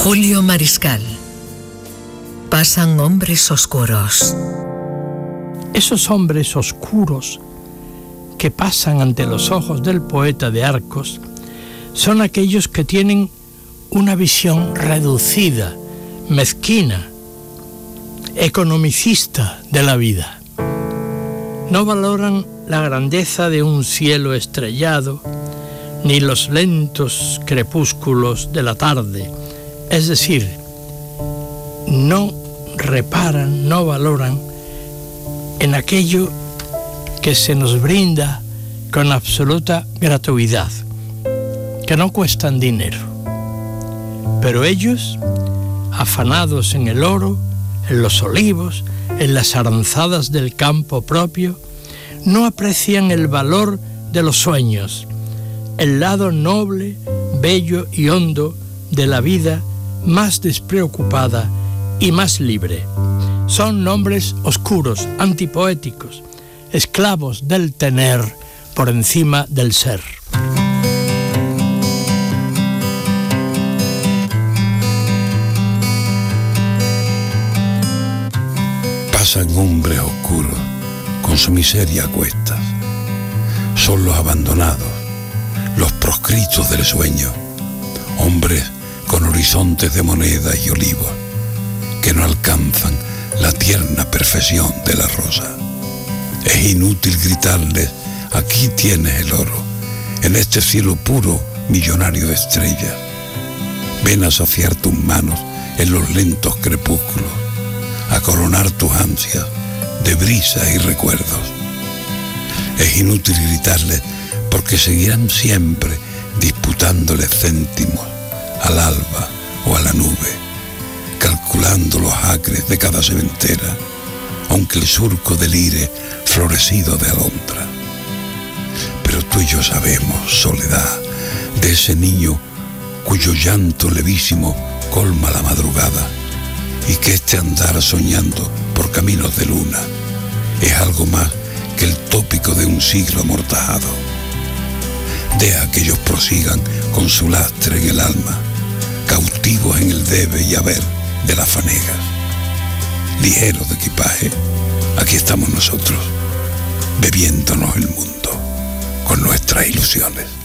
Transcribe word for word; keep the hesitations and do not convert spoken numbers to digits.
Julio Mariscal. Pasan hombres oscuros. Esos hombres oscuros que pasan ante los ojos del poeta de Arcos son aquellos que tienen una visión reducida, mezquina, economicista de la vida. No valoran la grandeza de un cielo estrellado, ni los lentos crepúsculos de la tarde, es decir, no reparan, no valoran en aquello que se nos brinda con absoluta gratuidad, que no cuestan dinero. Pero ellos, afanados en el oro, en los olivos, en las aranzadas del campo propio, no aprecian el valor de los sueños, el lado noble, bello y hondo de la vida más despreocupada y más libre. Son nombres oscuros, antipoéticos, esclavos del tener por encima del ser. Pasan hombres oscuros con su miseria a cuestas. Son los abandonados, los proscritos del sueño, hombres con horizontes de monedas y olivos que no alcanzan la tierna perfección de la rosa. Es inútil gritarles: aquí tienes el oro, en este cielo puro, millonario de estrellas. Ven a saciar tus manos en los lentos crepúsculos, a coronar tus ansias de brisas y recuerdos. Es inútil gritarles, porque seguirán siempre disputándoles céntimos al alba o a la nube, calculando los acres de cada sementera, aunque el surco delire florecido de alondra. Pero tú y yo sabemos, soledad, de ese niño cuyo llanto levísimo colma la madrugada, y que este andar soñando por caminos de luna es algo más que el tópico de un siglo amortajado. Deja que ellos prosigan con su lastre en el alma, cautivos en el debe y haber de las fanegas. Ligeros de equipaje, aquí estamos nosotros, bebiéndonos el mundo con nuestras ilusiones.